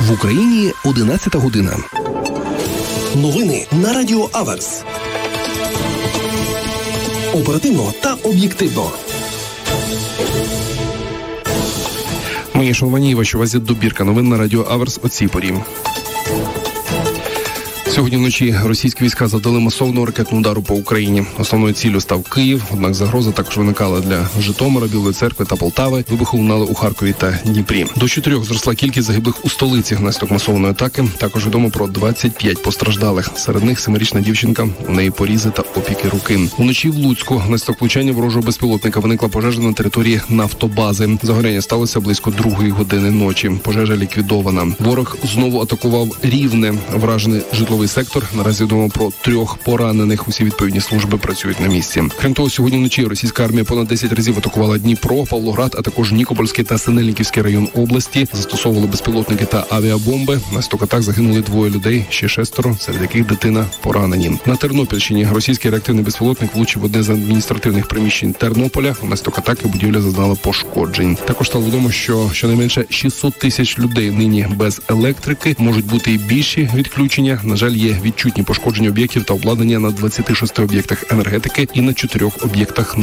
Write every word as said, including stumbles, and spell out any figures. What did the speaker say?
В Україні одинадцята година. Новини на Радіо Аверс. Оперативно та об'єктивно. Мої шановані, ваші увазі добірка новин на Радіо Аверс о цій порі. Сьогодні вночі російські війська завдали масовного ракетного удару по Україні. Основною ціллю став Київ, однак загроза також виникала для Житомира, Білої Церкви та Полтави. Вибухи лунали у Харкові та Дніпрі. До чотирьох зросла кількість загиблих у столиці внаслідок масованої атаки. Також відомо про двадцять п'ять постраждалих. Серед них семирічна дівчинка, у неї порізи та опіки руки. Уночі в Луцьку внаслідок влучання ворожого безпілотника виникла пожежа на території нафтобази. Загоряння сталося близько другої години ночі. Пожежа ліквідована. Ворог знову атакував Рівне, вражений житловий сектор. Наразі відомо про трьох поранених. Усі відповідні служби працюють на місці. Крім того, сьогодні вночі російська армія понад десять разів атакувала Дніпро, Павлоград, а також Нікопольський та Синельниківський район області. Застосовували безпілотники та авіабомби. Внаслідок атак загинули двоє людей, ще шестеро, серед яких дитина поранені. На Тернопільщині російський реактивний безпілотник влучив в одне з адміністративних приміщень Тернополя. Внаслідок атаки будівля зазнала пошкоджень. Також стало відомо, що щонайменше шістсот тисяч людей нині без електрики. Можуть бути і більші відключення. На жаль, є відчутні пошкодження об'єктів та обладнання на двадцяти шести об'єктах енергетики і на чотирьох об'єктах